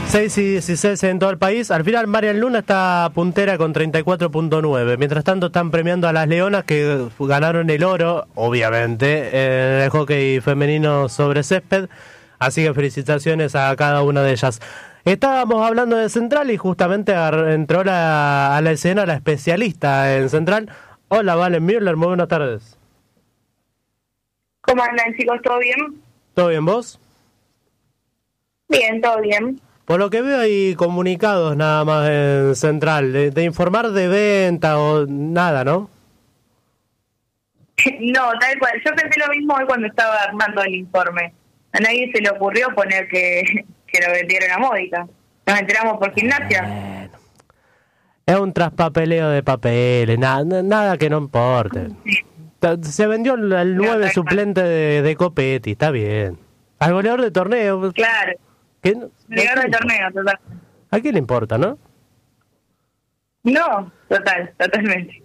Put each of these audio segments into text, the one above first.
6:16 en todo el país. Al final Marian Luna está puntera con 34.9. Mientras tanto están premiando a las Leonas que ganaron el oro, obviamente, en el hockey femenino sobre césped. Así que felicitaciones a cada una de ellas. Estábamos hablando de Central y justamente entró a la escena la especialista en Central. Hola, Valen Müller, muy buenas tardes. ¿Cómo andan, chicos? ¿Todo bien? ¿Todo bien, vos? Bien, todo bien. Por lo que veo hay comunicados nada más en Central, de informar de venta o nada, ¿no? No, tal cual. Yo pensé lo mismo hoy cuando estaba armando el informe. A nadie se le ocurrió poner que lo vendieron a Módica. Nos enteramos por Gimnasia. Bueno, es un traspapeleo de papeles, nada que no importe. Se vendió el 9 suplente de Copetti, está bien. Al goleador de torneo. Claro. Goleador de torneo, total. ¿A quién le importa, no? No, totalmente.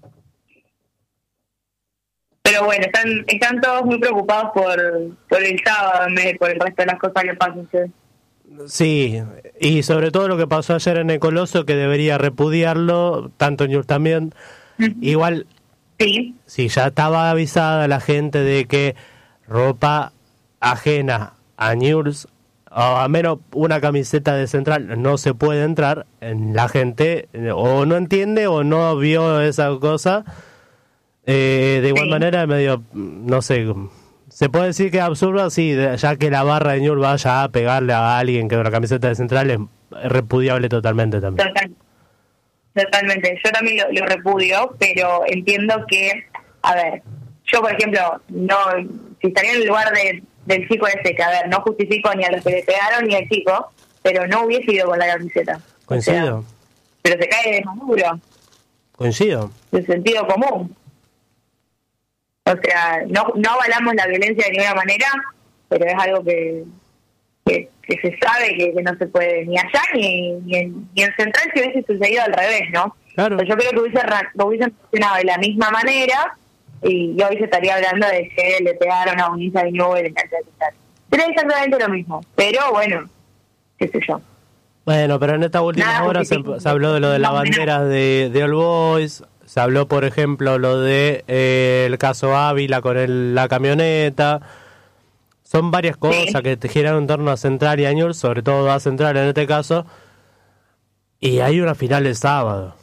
Pero bueno, están todos muy preocupados por el sábado en vez de por el resto de las cosas que pasan. Sí, y sobre todo lo que pasó ayer en el Coloso, que debería repudiarlo, tanto Newell's también. Igual, sí, ya estaba avisada la gente de que ropa ajena a Newell's, o a menos una camiseta de Central, no se puede entrar. La gente o no entiende o no vio esa cosa. De igual manera, medio, no sé, se puede decir que es absurdo, sí, ya que la barra de Newell's vaya a pegarle a alguien que una camiseta de Central es repudiable totalmente también. Totalmente, yo también lo repudio, pero entiendo que, a ver, yo por ejemplo, no, si estaría en el lugar del chico ese, que a ver, no justifico ni a los que le pegaron ni al chico, pero no hubiese ido con la camiseta. Coincido. O sea, pero se cae de maduro. Coincido. De sentido común. O sea, no avalamos la violencia de ninguna manera, pero es algo que se sabe que no se puede ni allá ni en Central, si hubiese sucedido al revés, ¿no? Claro. Yo creo que hubiesen funcionado de la misma manera y hoy se estaría hablando de que le pegaron a un hincha de Newell's en cancha de Cristal. Sería exactamente lo mismo, pero bueno, qué sé yo. Bueno, pero en esta última hora se habló de lo de las banderas de All Boys. Se habló, por ejemplo, lo de el caso Ávila con la camioneta. Son varias cosas que te giran en torno a Central y a Newell's, sobre todo a Central en este caso. Y hay una final el sábado.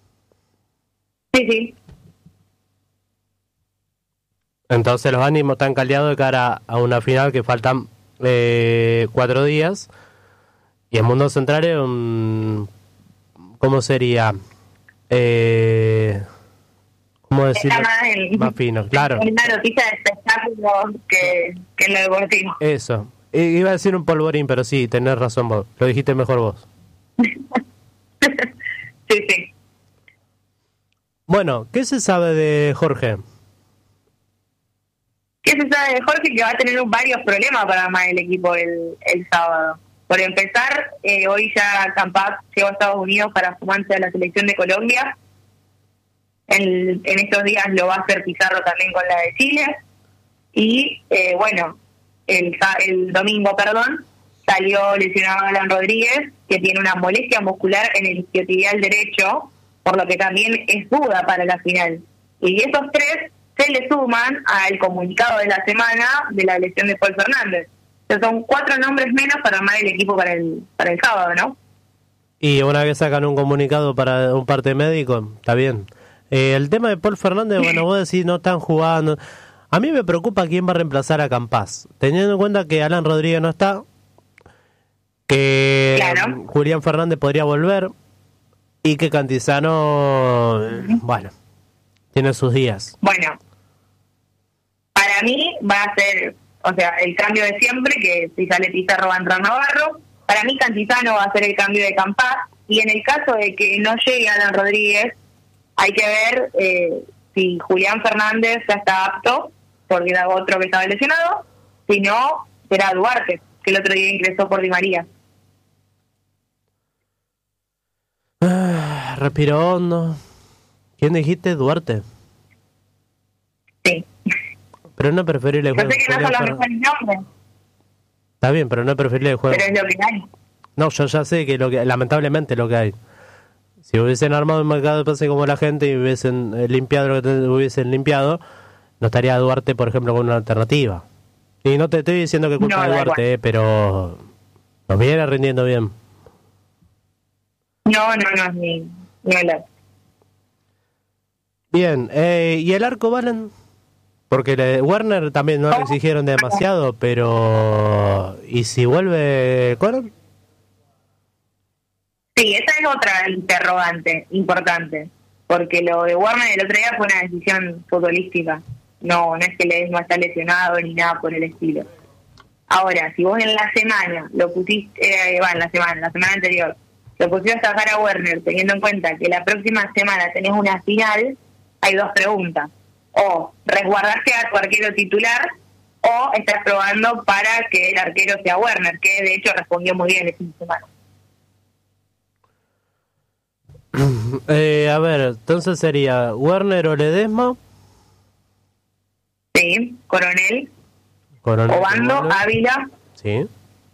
Sí. Entonces los ánimos están caldeados de cara a una final que faltan 4 días. Y el mundo central es un... ¿Cómo sería? ¿Cómo decirlo? Más fino, claro. Es una noticia de espectáculo que en lo deportivo. Eso. Iba a decir un polvorín, pero sí, tenés razón vos. Lo dijiste mejor vos. Sí. Bueno, ¿qué se sabe de Jorge? ¿Qué se sabe de Jorge? Que va a tener varios problemas para armar el equipo el sábado. Por empezar, hoy ya Campas llegó a Estados Unidos para sumarse a la selección de Colombia. En estos días lo va a hacer Pizarro también con la de Chile. Y el domingo, salió lesionado Alan Rodríguez, que tiene una molestia muscular en el isquiotibial derecho, por lo que también es duda para la final. Y esos tres se le suman al comunicado de la semana de la lesión de Paul Fernández. Son 4 nombres menos para armar el equipo para el sábado, ¿no? Y una vez sacan un comunicado para un parte médico, está bien. El tema de Paul Fernández, bueno, vos decís no están jugando. A mí me preocupa quién va a reemplazar a Campas, teniendo en cuenta que Alan Rodríguez no está, que claro, Julián Fernández podría volver y que Cantizano, bueno, tiene sus días. Bueno, para mí va a ser... O sea, el cambio de siempre, que si sale Pizarro va a entrar Navarro. Para mí Cantizano va a ser el cambio de Campas. Y en el caso de que no llegue Alan Rodríguez, hay que ver si Julián Fernández ya está apto, porque era otro que estaba lesionado. Si no, será Duarte, que el otro día ingresó por Di María. Respiro hondo. ¿Quién dijiste? Duarte. Sí. Pero no es preferible el juego. Yo sé que no son los mejores nombres. Está bien, pero no es preferible el juego. Pero es lo que hay. No, yo ya sé que lamentablemente lo que hay. Si hubiesen armado un mercado de pase como la gente y hubiesen limpiado lo que hubiesen limpiado, no estaría Duarte, por ejemplo, con una alternativa. Y no te estoy diciendo que culpa de Duarte, pero nos viene rindiendo bien. No, ni hablar. Bien, ¿y el arco, Valen? Porque Werner también no le exigieron demasiado, pero... ¿Y si vuelve Coron? Sí, esa es otra interrogante importante, porque lo de Werner el otro día fue una decisión futbolística. No es que Ledesma está lesionado ni nada por el estilo. Ahora, si vos en la semana lo pusiste, en la semana anterior, lo pusiste a sacar a Werner, teniendo en cuenta que la próxima semana tenés una final, hay dos preguntas. O resguardaste a tu arquero titular, o estás probando para que el arquero sea Werner, que de hecho respondió muy bien el fin de semana. A ver, entonces sería Werner o Ledesma. Sí, Coronel. Obando, Ávila. Sí.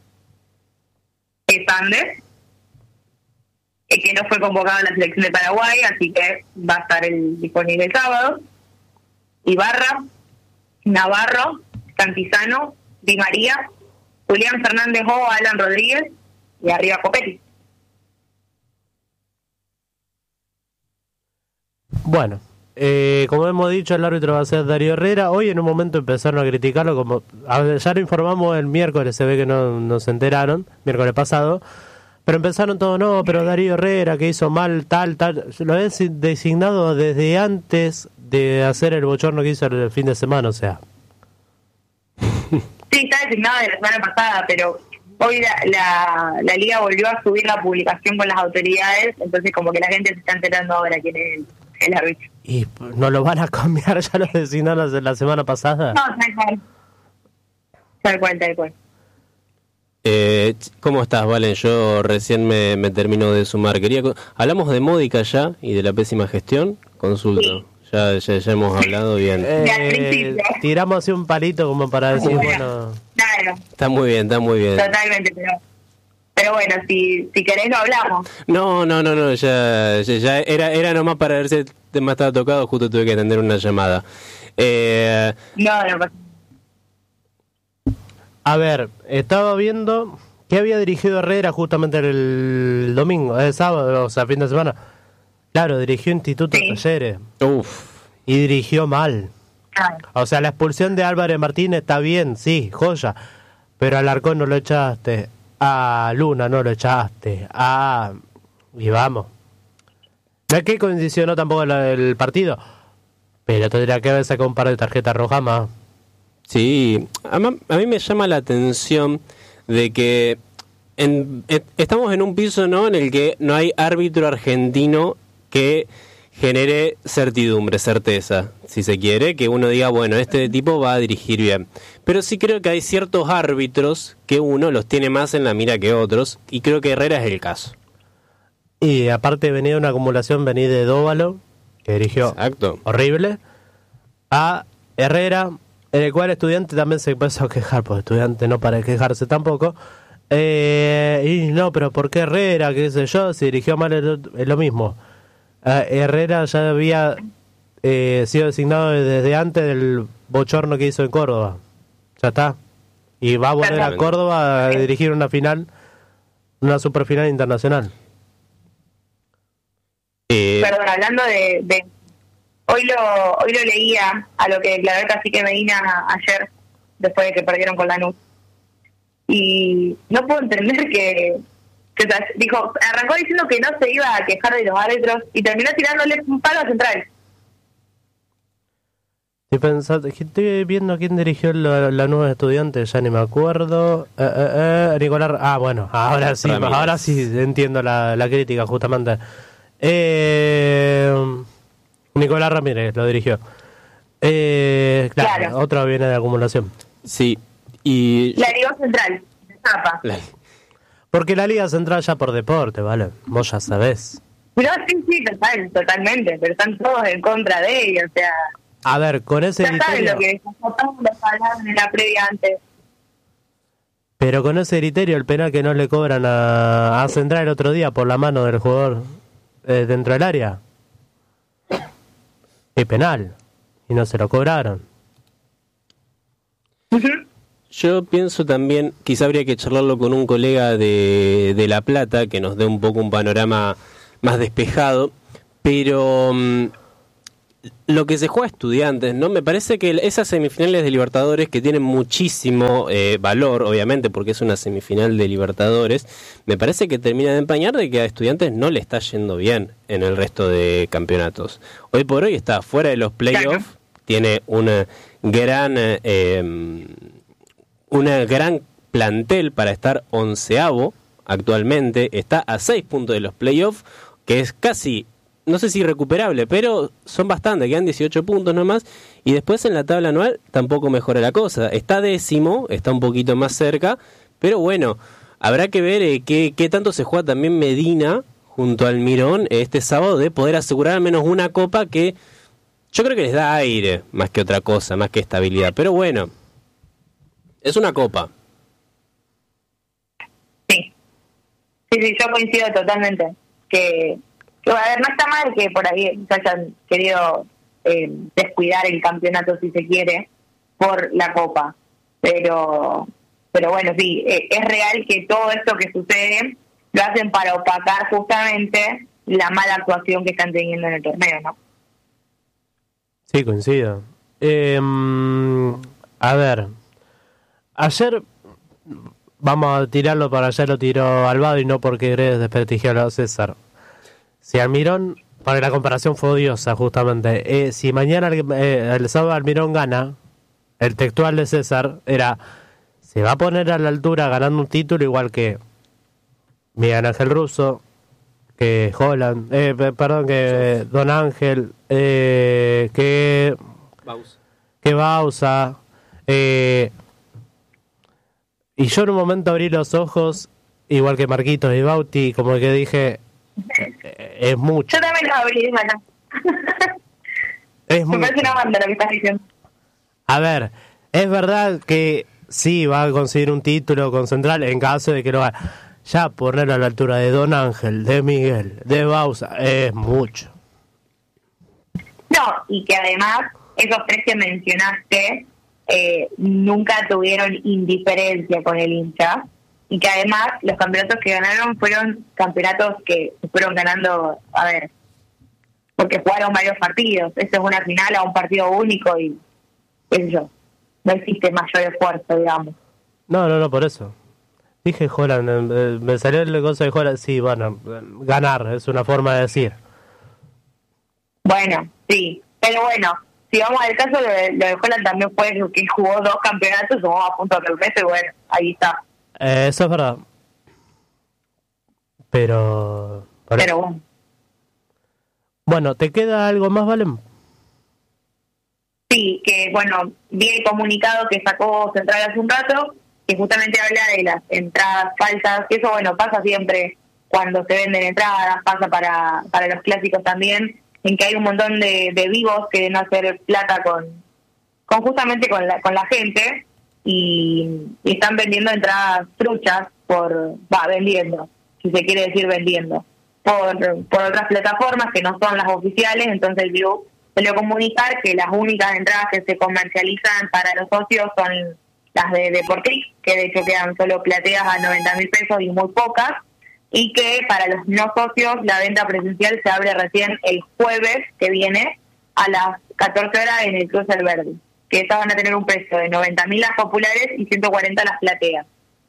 Sández, que no fue convocado a la selección de Paraguay, así que va a estar disponible el sábado. Ibarra, Navarro, Cantizano, Di María, Julián Fernández o Alan Rodríguez, y arriba Copetti. Bueno, como hemos dicho, el árbitro va a ser Darío Herrera. Hoy en un momento empezaron a criticarlo, como ya lo informamos el miércoles, se ve que no se enteraron, miércoles pasado, pero empezaron todos, no, pero Darío Herrera que hizo mal, tal, lo he designado desde antes de hacer el bochorno que hizo el fin de semana, o sea. Sí, está designado de la semana pasada, pero hoy la Liga volvió a subir la publicación con las autoridades, entonces como que la gente se está enterando ahora quién es el árbitro. ¿Y no lo van a cambiar? ¿Ya lo designaron la semana pasada? No, tal cual. ¿Cómo estás, Valen? Yo recién me termino de sumar. Hablamos de Módica ya y de la pésima gestión. Consulto. Sí. Ya hemos hablado bien. Tiramos así un palito como para decir, bueno... Claro. Está muy bien. Totalmente, pero bueno, si querés lo hablamos. No, ya era nomás para ver si el tema estaba tocado, justo tuve que atender una llamada. No pasa. A ver, estaba viendo que había dirigido Herrera justamente el domingo, el sábado, o sea, fin de semana. Claro, dirigió Instituto de Talleres. Y dirigió mal. O sea, la expulsión de Álvarez Martínez está bien, sí, joya. Pero al Alarcón no lo echaste. A Luna no lo echaste. Y vamos. No es que condicionó tampoco el partido, pero tendría que haber sacado un par de tarjetas rojas más. Sí, a mí me llama la atención de que estamos en un piso, ¿no?, en el que no hay árbitro argentino que genere certidumbre, certeza, si se quiere, que uno diga, bueno, este tipo va a dirigir bien. Pero sí creo que hay ciertos árbitros que uno los tiene más en la mira que otros, y creo que Herrera es el caso. Y aparte venía una acumulación, venía de Dóvalo, que dirigió Exacto. Horrible, a Herrera, en el cual Estudiante también se empezó a quejar, porque Estudiante no para de quejarse tampoco. Y no, pero ¿por qué Herrera? ¿Qué sé yo? Si dirigió mal es lo mismo. Herrera ya había sido designado desde antes del bochorno que hizo en Córdoba. Ya está. Y va a volver a Córdoba a dirigir una final, una superfinal internacional. Perdón, hablando de hoy lo leía a lo que declaró el Cacique Medina ayer, después de que perdieron con Lanús. Y no puedo entender que dijo, arrancó diciendo que no se iba a quejar de los árbitros y terminó tirándole un palo a Central. Estoy viendo quién dirigió la nueva Estudiante, ya ni me acuerdo. Nicolás. Bueno, ahora sí entiendo la crítica, justamente. Nicolás Ramírez lo dirigió. Claro, otra viene de acumulación. Sí, y... La Liga Central, de Zapa. Porque la Liga Central ya por deporte, ¿vale? Vos ya sabés. No, sí, totalmente, pero están todos en contra de ella, o sea... A ver, con ese criterio... Ya saben lo que hablaban en la previa antes. Pero con ese criterio, el penal que no le cobran a Central el otro día por la mano del jugador dentro del área, es penal. Y no se lo cobraron. Yo pienso también, quizá habría que charlarlo con un colega de La Plata, que nos dé un poco un panorama más despejado, pero lo que se juega a Estudiantes, ¿no? Me parece que esas semifinales de Libertadores, que tienen muchísimo valor, obviamente, porque es una semifinal de Libertadores, me parece que termina de empañar de que a Estudiantes no le está yendo bien en el resto de campeonatos. Hoy por hoy está fuera de los playoffs, tiene una gran plantel para estar 11avo actualmente, está a 6 puntos de los playoffs, que es casi, no sé si recuperable, pero son bastante, quedan 18 puntos nomás, y después en la tabla anual tampoco mejora la cosa, está 10º, está un poquito más cerca, pero bueno, habrá que ver qué tanto se juega también Medina junto al Mirón este sábado, de poder asegurar al menos una copa que yo creo que les da aire, más que otra cosa, más que estabilidad, pero bueno, es una copa. Sí, yo coincido totalmente, que a ver, no está mal que por ahí se hayan querido descuidar el campeonato, si se quiere, por la copa, pero bueno, sí, es real que todo esto que sucede lo hacen para opacar justamente la mala actuación que están teniendo en el torneo, ¿no? Sí, coincido. A ver, ayer, vamos a tirarlo para ayer, lo tiró Alvado y no porque querés desprestigiar a César. Si Almirón, para la comparación fue odiosa justamente, si mañana el sábado Almirón gana, el textual de César era, se va a poner a la altura ganando un título igual que Miguel Ángel Russo, que Holland, que Don Ángel, que Bausa, y yo en un momento abrí los ojos, igual que Marquitos y Bauti, como que dije, es mucho. Yo también lo abrí, bueno. Es me parece una banda lo que estás diciendo. A ver, es verdad que sí va a conseguir un título con Central en caso de que lo haga. Ya ponerlo a la altura de Don Ángel, de Miguel, de Bausa, es mucho. No, y que además esos tres que mencionaste nunca tuvieron indiferencia con el hincha, y que además los campeonatos que ganaron fueron campeonatos que se fueron ganando, a ver, porque jugaron varios partidos. Esta es una final a un partido único y qué sé yo, no existe mayor esfuerzo, digamos. No, por eso. Dije Holland, me salió el cosa de Holland, sí, bueno, ganar es una forma de decir. Bueno, sí, pero bueno, si vamos al caso, lo de Holland también fue que jugó 2 campeonatos, jugó a punto de resto, y bueno, ahí está. Eso es verdad. Pero bueno. Bueno, ¿te queda algo más, Valen? Sí, que bueno, vi el comunicado que sacó Central hace un rato, que justamente habla de las entradas falsas, que eso bueno, pasa siempre cuando se venden entradas, pasa para los clásicos también, en que hay un montón de vivos que deben hacer plata con justamente con la gente, y están vendiendo entradas truchas vendiendo, si se quiere decir vendiendo, por otras plataformas que no son las oficiales. Entonces el View salió a comunicar que las únicas entradas que se comercializan para los socios son las de Deportivo, que de hecho quedan solo plateas a 90.000 pesos y muy pocas, y que para los no socios la venta presencial se abre recién el jueves que viene a las 14 horas en el Cruz del Verde, que estas van a tener un precio de 90.000 las populares y 140 las plateas.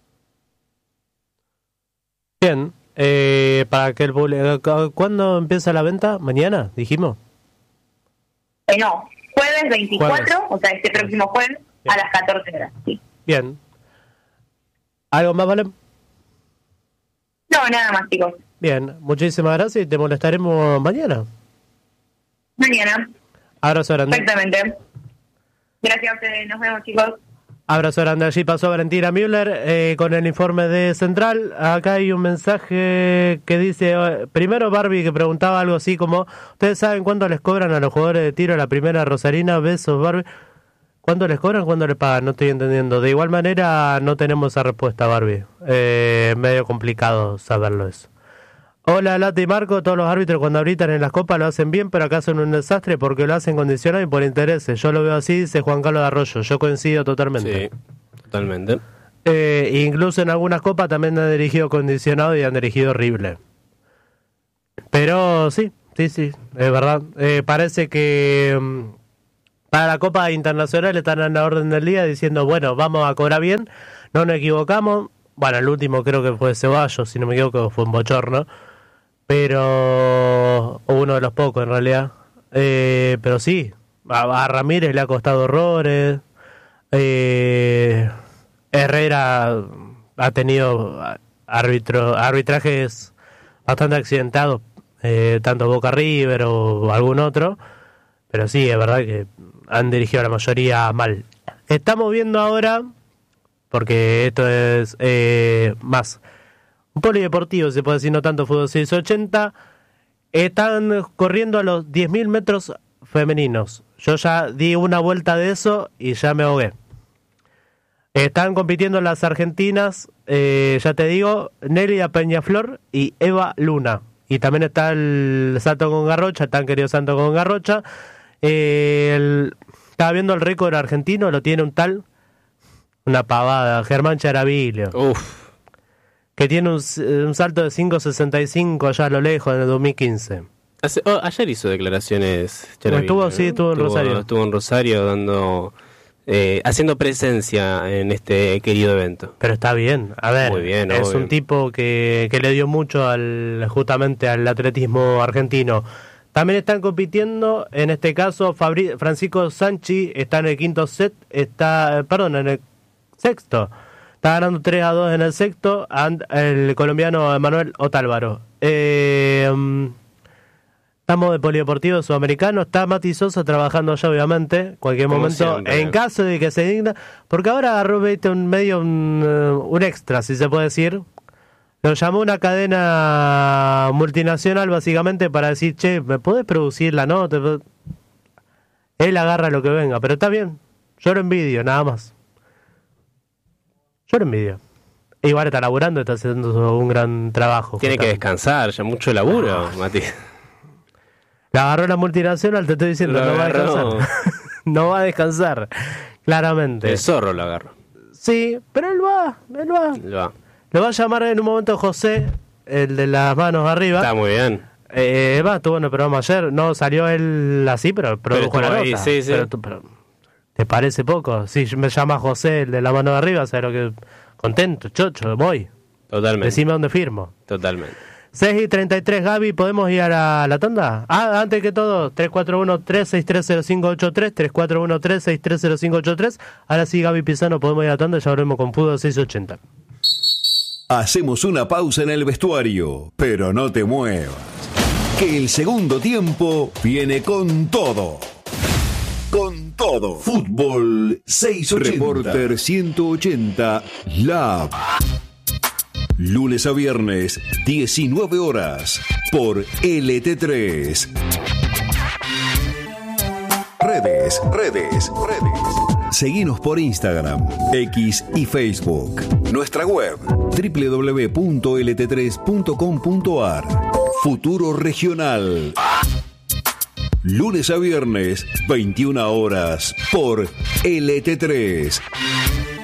Bien, para que el público, ¿cuándo empieza la venta? ¿Mañana, dijimos? No, jueves 24, jueves. O sea, este próximo jueves, bien, a las 14 horas, sí. Bien. ¿Algo más, Valen? No, nada más, chicos. Bien, muchísimas gracias y te molestaremos mañana. Mañana. Abrazo grande. Exactamente. Gracias a ustedes, nos vemos, chicos. Abrazo grande. Allí pasó Valentina Müller con el informe de Central. Acá hay un mensaje que dice, primero Barbie, que preguntaba algo así como, ¿ustedes saben cuánto les cobran a los jugadores de tiro la primera rosarina? Besos, Barbie. ¿Cuándo les cobran? ¿Cuándo les pagan? No estoy entendiendo. De igual manera, no tenemos esa respuesta, Barbie. Medio complicado saberlo eso. Hola, Lati y Marco. Todos los árbitros cuando arbitran en las copas lo hacen bien, pero acá son un desastre porque lo hacen condicionado y por intereses. Yo lo veo así, dice Juan Carlos de Arroyo. Yo coincido totalmente. Sí, totalmente. Incluso en algunas copas también han dirigido condicionado y han dirigido horrible. Pero sí, es verdad. Parece que para la Copa Internacional están en la orden del día diciendo, bueno, vamos a cobrar bien, no nos equivocamos. Bueno, el último creo que fue Ceballos, si no me equivoco, fue un bochorno. Pero uno de los pocos en realidad. Pero sí, a Ramírez le ha costado horrores. Herrera ha tenido arbitrajes bastante accidentados, tanto Boca River o algún otro, pero sí, es verdad que han dirigido la mayoría mal. Estamos viendo ahora, porque esto es más un polideportivo, se puede decir, no tanto fútbol 680, están corriendo a los 10.000 metros femeninos. Yo ya di una vuelta de eso y ya me ahogué. Están compitiendo las argentinas, ya te digo, Nelia Peñaflor y Eva Luna. Y también está el salto con garrocha, el tan querido salto con garrocha. Estaba viendo el récord argentino, lo tiene un tal, una pavada, Germán Charavillo. Uf. Que tiene un salto de 5.65 allá a lo lejos en el 2015. Ayer hizo declaraciones Charavillo. Estuvo en Rosario. Estuvo en Rosario dando... haciendo presencia en este querido evento. Pero está bien, a ver, muy bien, es un tipo que le dio mucho justamente al atletismo argentino. También están compitiendo, en este caso, Francisco Sanchi está en el quinto set, en el sexto. Está ganando 3-2 en el sexto, el colombiano Emanuel Otálvaro. Estamos de polideportivo sudamericano, está Mati Sosa trabajando allá, obviamente, cualquier momento, siempre. En caso de que se digna, porque ahora agarró un extra, si se puede decir. Lo llamó una cadena multinacional, básicamente, para decir, che, ¿me podés producir la nota? Él agarra lo que venga, pero está bien, yo lo envidio, nada más. Yo lo envidio. Igual está laburando, está haciendo un gran trabajo. Tiene que descansar, ya mucho laburo, Mati. La agarró la multinacional, te estoy diciendo, no va a descansar. No va a descansar, claramente. El zorro lo agarró. Sí, pero él va. Lo va a llamar en un momento José, el de las manos arriba. Está muy bien. Estuvo en el programa ayer, no salió él así, pero produjo la nota. Ahí, sí. Pero, ¿te parece poco? Si me llama José, el de la mano de arriba, ¿sabes lo que? Contento, chocho, voy. Totalmente. Decime dónde firmo. Totalmente. 6:33, Gaby, ¿podemos ir a la tanda? Antes que todo, 341-3630583, 341-3630583. Ahora sí, Gaby Pisano, podemos ir a la tanda, ya volvemos con Fútbol 680. Hacemos una pausa en el vestuario, pero no te muevas, que el segundo tiempo viene con todo. Con todo. Fútbol 680. Reporter 180 Lab. Lunes a viernes, 19 horas, por LT3. Redes. Seguinos por Instagram, X y Facebook. Nuestra web, www.lt3.com.ar. Futuro Regional. Lunes a viernes, 21 horas, por LT3.